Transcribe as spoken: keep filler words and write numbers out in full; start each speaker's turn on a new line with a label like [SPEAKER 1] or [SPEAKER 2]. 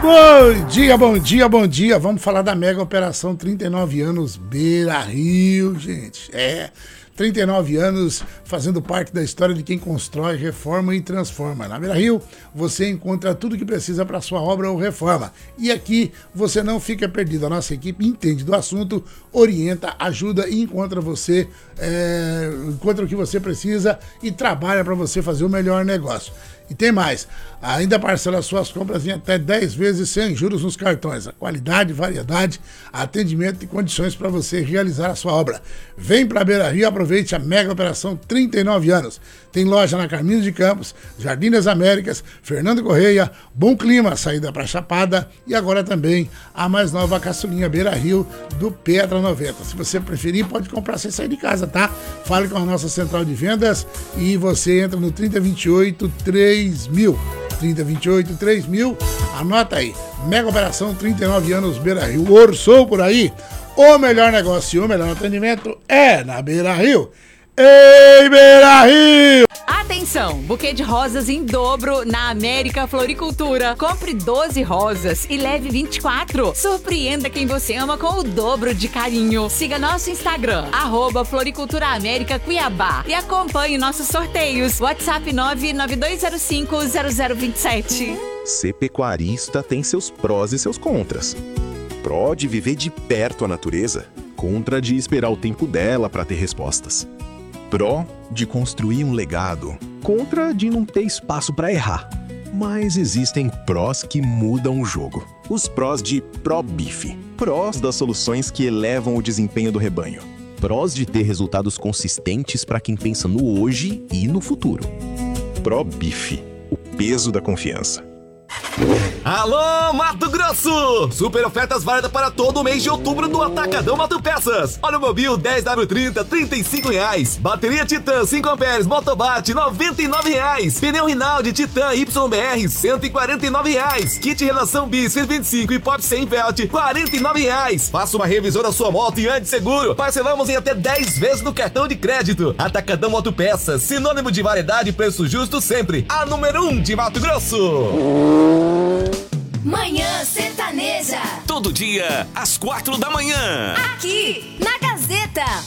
[SPEAKER 1] Bom dia, bom dia, bom dia. Vamos falar da mega operação trinta e nove anos Beira Rio, gente. É, trinta e nove anos fazendo parte da história de quem constrói, reforma e transforma. Na Beira Rio, você encontra tudo que precisa para sua obra ou reforma. E aqui você não fica perdido. A nossa equipe entende do assunto, orienta, ajuda e encontra você, é, encontra o que você precisa e trabalha para você fazer o melhor negócio. E tem mais, ainda parcela suas compras em até dez vezes sem juros nos cartões. A qualidade, variedade, atendimento e condições para você realizar a sua obra. Vem para Beira Rio e aproveite a mega operação trinta e nove anos. Tem loja na Carminho de Campos, Jardim das Américas, Fernando Correia, Bom Clima, saída para Chapada e agora também a mais nova caçulinha Beira Rio do Pedra noventa. Se você preferir, pode comprar sem sair de casa, tá? Fale com a nossa central de vendas e você entra no trinta, vinte e oito, três mil. trinta, vinte e oito, três mil. Anota aí. Mega operação trinta e nove anos Beira Rio. Orçou por aí? O melhor negócio e o melhor atendimento é na Beira Rio. Ei, Beira Rio!
[SPEAKER 2] Atenção! Buquê de rosas em dobro na América Floricultura. Compre doze rosas e leve vinte e quatro. Surpreenda quem você ama com o dobro de carinho. Siga nosso Instagram, arroba Floricultura América Cuiabá. E acompanhe nossos sorteios. WhatsApp nove nove dois zero cinco zero zero dois sete.
[SPEAKER 3] Ser pecuarista tem seus prós e seus contras. Pró de viver de perto a natureza, contra de esperar o tempo dela para ter respostas. Pró de construir um legado, contra de não ter espaço para errar. Mas existem prós que mudam o jogo. Os prós de ProBif. Prós das soluções que elevam o desempenho do rebanho. Prós de ter resultados consistentes para quem pensa no hoje e no futuro. ProBif. O peso da confiança.
[SPEAKER 4] Alô, Mato Grosso! Super ofertas válidas para todo o mês de outubro do Atacadão Mato Peças. Olha o Mobil dez W trinta, trinta e cinco reais. Bateria Titan cinco amperes Motobat, noventa e nove reais. Pneu Rinaldi Titan Y B R, cento e quarenta e nove reais. Kit Relação Bis cento e vinte e cinco e Pop cem Belt, quarenta e nove reais. Faça uma revisão da sua moto e ande seguro. Parcelamos em até dez vezes no cartão de crédito. Atacadão Mato Peças, sinônimo de variedade e preço justo sempre. A número um de Mato Grosso.
[SPEAKER 5] Manhã Sertaneja.
[SPEAKER 6] Todo dia, às quatro da manhã.
[SPEAKER 5] Aqui, na Gazeta.